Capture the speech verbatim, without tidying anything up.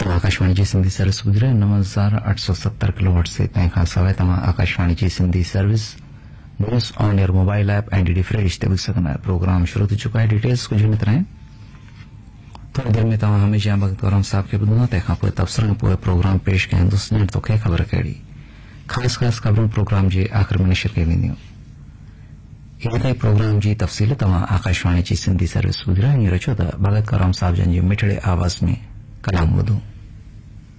आकाशवाणी जी Sindhi service ॿुधी रहिया नव हज़ार अठ सौ सत्तर किलोवाट से तंहिं खां सवाइ तव्हां आकाशवाणी जी Sindhi service news on air mobile app ऐं डीडी फ्रेश ते ॿुधी सघंदा आहियो। प्रोग्राम शुरू थी चुका आहे। डिटेल्स कुझु हिन तरह आहिनि। थोड़ी देर में तव्हां हमेशह भगत गौरव साहब खे ॿुधंदा। तंहिंखां पोइ तबसरनि पोइ प्रोग्राम पेश कयंदुसि ॼण तोखे ख़बर कहिड़ी। ख़ासि ख़ासि ख़बरूं प्रोग्राम जे आख़िर में नशर कयूं वेंदियूं। इन ताईं प्रोग्राम जी तफ़सील तव्हां आकाशवाणी जी सिंधी सर्विस ॿुधी रहिया। हींअर अचो त भगत गौरव साहब जन जी मिठड़े आवाज़ में कलाम ॿुधूं।